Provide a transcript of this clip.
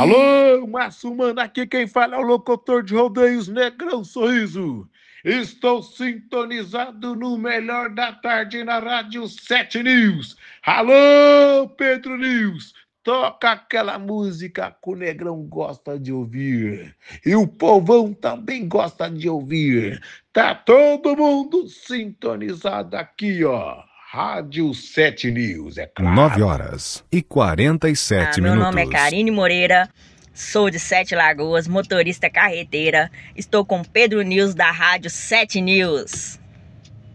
Alô, Mano, aqui quem fala é o locutor de rodeios Negrão Sorriso. Estou sintonizado no melhor da tarde na Rádio 7 News. Alô, Pedro News, toca aquela música que o Negrão gosta de ouvir. E o povão também gosta de ouvir. Tá todo mundo sintonizado aqui, ó. Rádio 7 News, é Nove claro. horas e 47 Meu minutos. nome é Karine Moreira, sou de Sete Lagoas, motorista carreteira. Estou com Pedro News da Rádio 7 News.